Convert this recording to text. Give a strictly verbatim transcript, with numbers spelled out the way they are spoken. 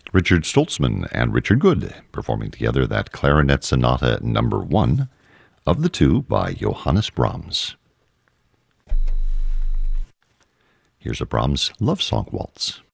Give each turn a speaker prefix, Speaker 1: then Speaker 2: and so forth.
Speaker 1: Richard Stoltzman and Richard Good performing together that Clarinet Sonata number one of the two by Johannes Brahms. Here's a Brahms love song waltz.